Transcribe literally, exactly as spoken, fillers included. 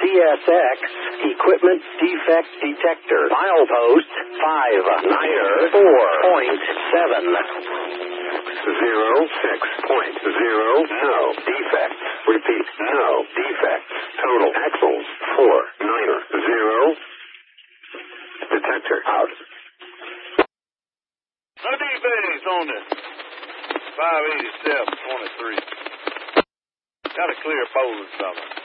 S X equipment defect detector. Milepost five niner four point seven. Zero six point zero. No defects. Repeat, no defects. Total axles four niner zero. Detector out. No defects on the five eighty-seven twenty-three. Got a clear Poland summer.